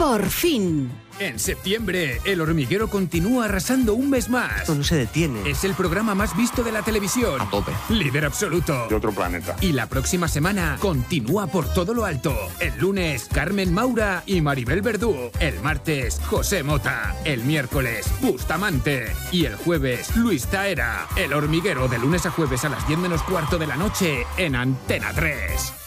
Por fin. En septiembre, El Hormiguero continúa arrasando un mes más. Esto no se detiene. Es el programa más visto de la televisión. A tope. Líder absoluto. De otro planeta. Y la próxima semana continúa por todo lo alto. El lunes, Carmen Maura y Maribel Verdú. El martes, José Mota. El miércoles, Bustamante. Y el jueves, Luis Taera. El Hormiguero, de lunes a jueves a las 10 menos cuarto de la noche en Antena 3.